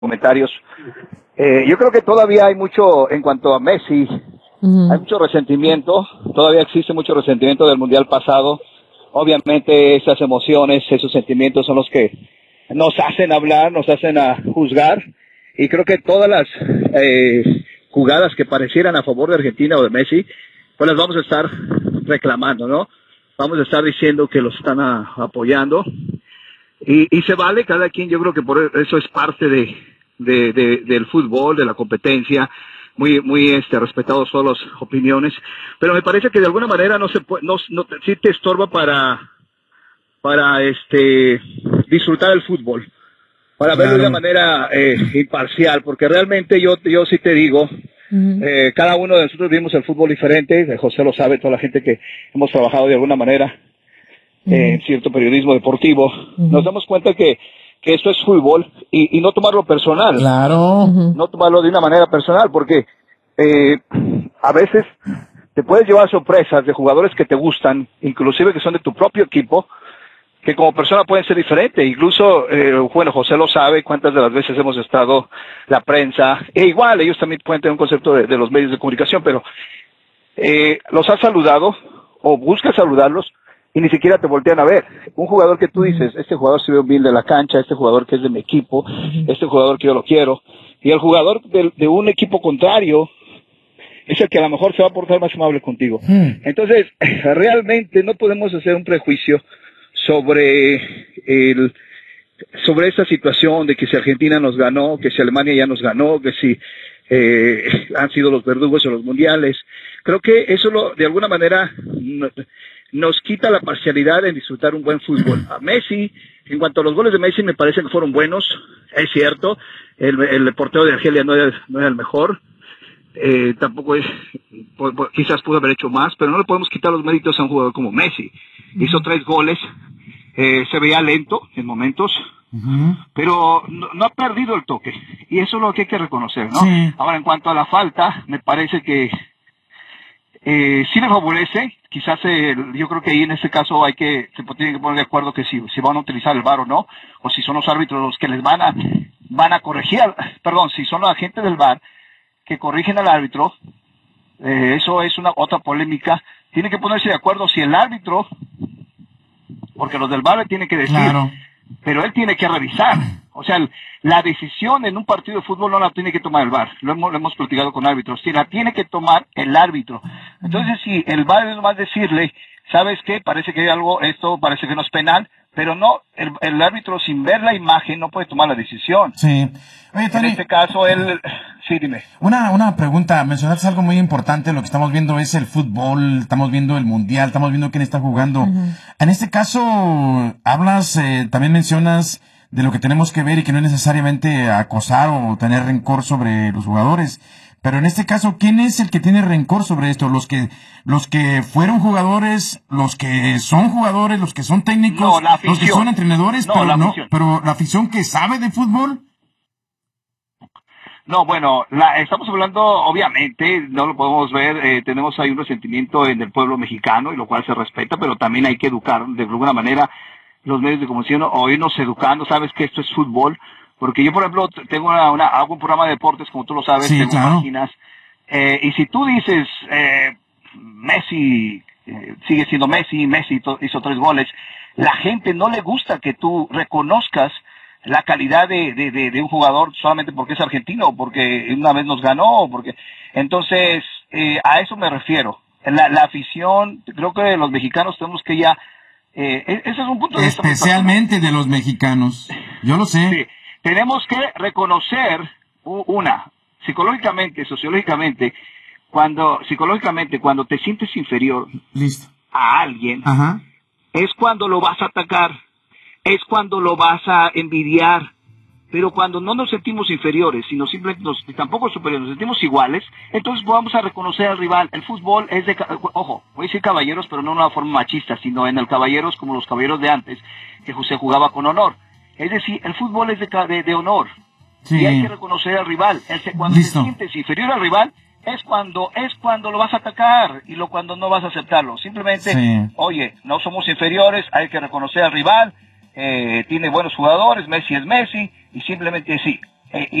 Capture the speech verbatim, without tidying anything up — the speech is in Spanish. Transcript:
comentarios. Eh, yo creo que todavía hay mucho, en cuanto a Messi, uh-huh. hay mucho resentimiento, todavía existe mucho resentimiento del Mundial pasado. Obviamente esas emociones, esos sentimientos son los que nos hacen hablar, nos hacen a juzgar, y creo que todas las eh, jugadas que parecieran a favor de Argentina o de Messi, pues las vamos a estar reclamando, ¿no? Vamos a estar diciendo que los están a, apoyando, y, y se vale, cada quien, yo creo que por eso es parte de, de, de del fútbol, de la competencia, muy muy este respetados todas las opiniones, pero me parece que de alguna manera no se puede, no, no sí te estorba para para este disfrutar el fútbol, para verlo claro. de una manera eh, imparcial, porque realmente yo yo sí te digo, uh-huh. eh, cada uno de nosotros vimos el fútbol diferente, José lo sabe, toda la gente que hemos trabajado de alguna manera uh-huh. eh, en cierto periodismo deportivo, uh-huh. nos damos cuenta que que esto es fútbol, y, y no tomarlo personal. Claro. Uh-huh. No tomarlo de una manera personal, porque eh, a veces te puedes llevar sorpresas de jugadores que te gustan, inclusive que son de tu propio equipo, que como persona pueden ser diferentes. Incluso, eh, bueno, José lo sabe, cuántas de las veces hemos estado la prensa, e igual, ellos también pueden tener un concepto de, de los medios de comunicación, pero eh, los has saludado, o buscas saludarlos, y ni siquiera te voltean a ver. Un jugador que tú dices, este jugador se ve humilde en la cancha, este jugador que es de mi equipo, este jugador que yo lo quiero, y el jugador de, de un equipo contrario es el que a lo mejor se va a portar más amable contigo. Entonces, realmente no podemos hacer un prejuicio sobre el sobre esta situación de que si Argentina nos ganó, que si Alemania ya nos ganó, que si eh, han sido los verdugos en los mundiales. Creo que eso lo, de alguna manera nos quita la parcialidad en disfrutar un buen fútbol. A Messi, en cuanto a los goles de Messi, me parece que fueron buenos, es cierto, el, el portero de Argelia no era, no era el mejor, eh, tampoco es, quizás pudo haber hecho más, pero no le podemos quitar los méritos a un jugador como Messi. Hizo tres goles, eh, se veía lento en momentos, uh-huh. pero no, no ha perdido el toque, y eso es lo que hay que reconocer, ¿no? Sí. Ahora, en cuanto a la falta, me parece que Eh, sí le favorece, quizás eh, yo creo que ahí en este caso hay que, se tienen que poner de acuerdo que si, si van a utilizar el V A R o no, o si son los árbitros los que les van a, van a corregir, perdón, si son los agentes del V A R que corrigen al árbitro, eh, eso es una otra polémica, tienen que ponerse de acuerdo si el árbitro, porque los del V A R tienen que decir, claro. pero él tiene que revisar. O sea, la decisión en un partido de fútbol no la tiene que tomar el V A R. Lo hemos, lo hemos platicado con árbitros. Sí, la tiene que tomar el árbitro. Entonces, si el V A R es más decirle, ¿sabes qué? Parece que hay algo, esto parece que no es penal, pero no, el, el árbitro sin ver la imagen no puede tomar la decisión. Sí. Oye, Tony, en este caso, él... Sí, dime. Una, una pregunta. Mencionaste algo muy importante. Lo que estamos viendo es el fútbol, estamos viendo el mundial, estamos viendo quién está jugando. Uh-huh. En este caso, hablas, eh, también mencionas de lo que tenemos que ver y que no es necesariamente acosar o tener rencor sobre los jugadores. Pero en este caso, ¿quién es el que tiene rencor sobre esto? ¿Los que los que fueron jugadores, los que son jugadores, los que son técnicos, no, la afición. los que son entrenadores, no, pero la no, pero la afición que sabe de fútbol? No, bueno, la, estamos hablando, obviamente, no lo podemos ver, eh, tenemos ahí un resentimiento en el pueblo mexicano, y lo cual se respeta, pero también hay que educar de alguna manera los medios de comunicación, o irnos educando, sabes que esto es fútbol, porque yo, por ejemplo, tengo una, una hago un programa de deportes, como tú lo sabes, sí, tengo claro. páginas, eh, y si tú dices, eh, Messi, eh, sigue siendo Messi, Messi to, hizo tres goles, la gente no le gusta que tú reconozcas la calidad de, de, de, de un jugador solamente porque es argentino, o porque una vez nos ganó, o porque, entonces, eh, a eso me refiero. La, la afición, creo que los mexicanos tenemos que ya, Eh, ese es un punto de vista. Especialmente de los mexicanos. Yo lo sé. Sí. Tenemos que reconocer, una, psicológicamente, sociológicamente, cuando, psicológicamente, cuando te sientes inferior Listo. a alguien, Ajá. es cuando lo vas a atacar, es cuando lo vas a envidiar. Pero cuando no nos sentimos inferiores, sino simplemente nos, tampoco superiores, nos sentimos iguales, entonces vamos a reconocer al rival. El fútbol es de, ojo, voy a decir caballeros, pero no de una forma machista, sino en el caballeros como los caballeros de antes, que se jugaba con honor. Es decir, el fútbol es de, de, de honor. Sí. Y hay que reconocer al rival. El, cuando Listo. te sientes inferior al rival, es cuando, es cuando lo vas a atacar, y lo cuando no vas a aceptarlo. Simplemente, sí. oye, no somos inferiores, hay que reconocer al rival, eh, tiene buenos jugadores, Messi es Messi, y simplemente sí, Eh,